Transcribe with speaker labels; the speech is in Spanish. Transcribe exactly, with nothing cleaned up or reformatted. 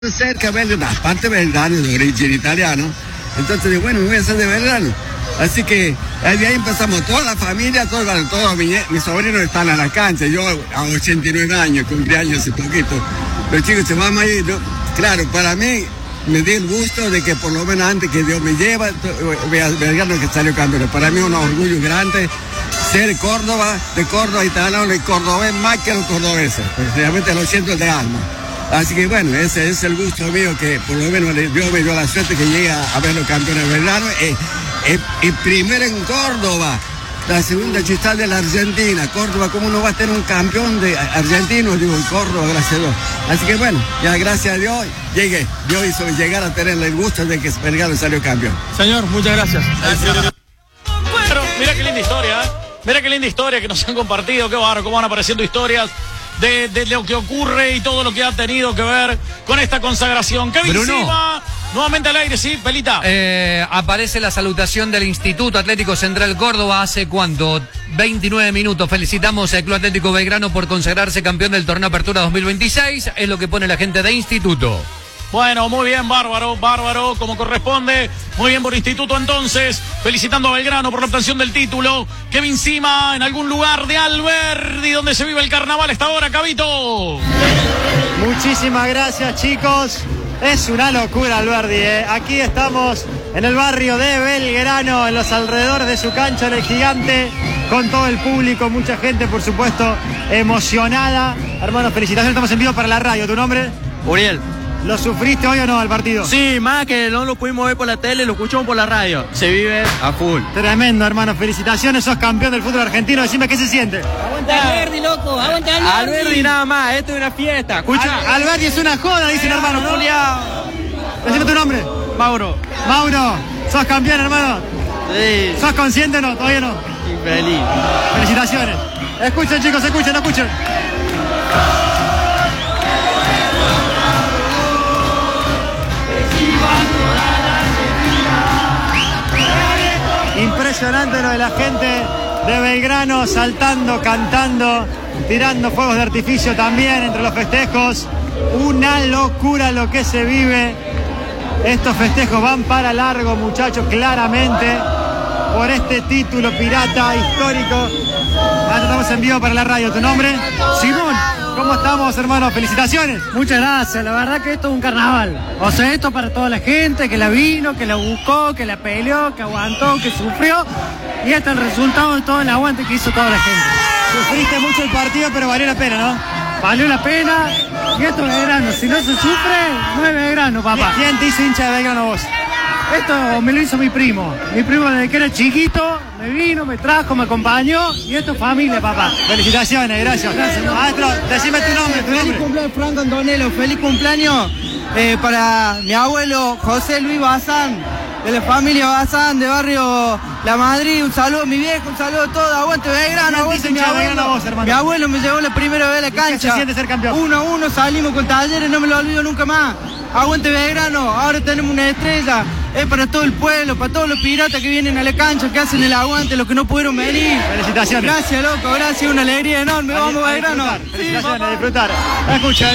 Speaker 1: cerca Belgrano, aparte Belgrano de origen italiano, entonces digo, bueno, me voy a hacer de Belgrano. Así que de ahí empezamos toda la familia, todos, todos mis, mis sobrinos están a la cancha, yo a ochenta y nueve años, cumpleaños hace poquito, los chicos se van a ir, ¿no? Claro, para mí me di el gusto de que por lo menos antes que Dios me lleva, Belgrano que salió campeón. Para mí es un orgullo grande ser Córdoba, de Córdoba italiano y cordobés más que los cordobeses, porque realmente lo siento de alma. Así que bueno, ese es el gusto mío, que por lo menos Dios me dio la suerte que llegue a, a ver los campeones de Belgrano. Eh, eh, eh, primero en Córdoba, la segunda chistal de la Argentina. Córdoba, ¿cómo no va a tener un campeón de argentino? Digo, en Córdoba, gracias a Dios. Así que bueno, ya gracias a Dios llegué. Dios hizo llegar a tener el gusto de que Belgrano salió campeón.
Speaker 2: Señor, muchas gracias.
Speaker 3: Bueno, mira qué linda historia, ¿eh? Mira qué linda historia que nos han compartido, qué barro, cómo van apareciendo historias de, de lo que ocurre y todo lo que ha tenido que ver con esta consagración. Kevin
Speaker 4: Bruno.
Speaker 3: Silva, nuevamente al aire, sí, Pelita.
Speaker 4: Eh, aparece la salutación del Instituto Atlético Central Córdoba hace cuánto, veintinueve minutos. Felicitamos al Club Atlético Belgrano por consagrarse campeón del Torneo Apertura dos mil veintiséis, es lo que pone la gente de Instituto.
Speaker 3: Bueno, muy bien, bárbaro, bárbaro, como corresponde. Muy bien por Instituto entonces. Felicitando a Belgrano por la obtención del título. Kevin Sima en algún lugar de Alberdi, donde se vive el carnaval a esta hora, Cabito.
Speaker 5: Muchísimas gracias, chicos. Es una locura Alberdi, ¿eh? Aquí estamos en el barrio de Belgrano, en los alrededores de su cancha, en el Gigante, con todo el público, mucha gente, por supuesto, emocionada. Hermanos, felicitaciones, estamos en vivo para la radio. ¿Tu nombre?
Speaker 2: Uriel.
Speaker 5: ¿Lo sufriste hoy o no al partido?
Speaker 2: Sí, más que no lo pudimos ver por la tele, lo escuchamos por la radio. Se vive a full.
Speaker 5: Tremendo, hermano. Felicitaciones, sos campeón del fútbol argentino. Decime, ¿qué se siente?
Speaker 6: Aguanta Alberdi, loco. Aguanta Alberdi.
Speaker 2: Alberdi nada más, esto es una fiesta. Escucha.
Speaker 5: Al Alberdi es una joda, dicen, hermano.
Speaker 2: Julia.
Speaker 5: Decime tu nombre.
Speaker 2: Mauro.
Speaker 5: Mauro, sos campeón, hermano.
Speaker 2: Sí.
Speaker 5: ¿Sos consciente o no? Todavía no.
Speaker 2: Feliz.
Speaker 5: Felicitaciones. Escuchen, chicos, escuchen, escuchen. Impresionante lo de la gente de Belgrano, saltando, cantando, tirando fuegos de artificio también entre los festejos. Una locura lo que se vive. Estos festejos van para largo, muchachos, claramente, por este título pirata histórico. Ahora estamos en vivo para la radio. ¿Tu nombre? Simón. ¿Cómo estamos, hermanos? Felicitaciones.
Speaker 7: Muchas gracias, la verdad que esto es un carnaval. O sea, esto para toda la gente que la vino, que la buscó, que la peleó, que aguantó, que sufrió. Y este es el resultado de todo el aguante que hizo toda la gente.
Speaker 5: Sufriste mucho el partido, pero valió la pena, ¿no?
Speaker 7: Valió la pena. Y esto es Belgrano. Si no se sufre, no es Belgrano, papá.
Speaker 5: ¿Quién te hizo hincha de Belgrano vos?
Speaker 7: Esto me lo hizo mi primo. Mi primo desde que era chiquito, me vino, me trajo, me acompañó. Y esto es familia, papá.
Speaker 5: Felicitaciones, gracias.
Speaker 7: Gracias, ¿no?
Speaker 5: Maestro, decime tu nombre, tu
Speaker 8: Feliz
Speaker 5: nombre.
Speaker 8: cumpleaños, Franco Antonello. Feliz cumpleaños eh, para mi abuelo José Luis Bazán, de la familia Bazán, de barrio La Madrid. Un saludo a mi viejo, un saludo a todos. Aguante Belgrano, aguante mi abuelo.
Speaker 5: Vos, hermano.
Speaker 8: Mi abuelo me llevó la primera vez a la cancha.
Speaker 5: ¿Qué se siente ser campeón?
Speaker 8: Uno a uno salimos con Talleres, no me lo olvido nunca más. Aguante Belgrano, ahora tenemos una estrella. Es para todo el pueblo, para todos los piratas que vienen a la cancha, que hacen el aguante, los que no pudieron venir.
Speaker 5: Felicitaciones.
Speaker 8: Gracias, loco, gracias, una alegría enorme. Vamos,
Speaker 5: A
Speaker 8: Belgrano.
Speaker 5: disfrutar. Felicitaciones, a disfrutar. Escucha.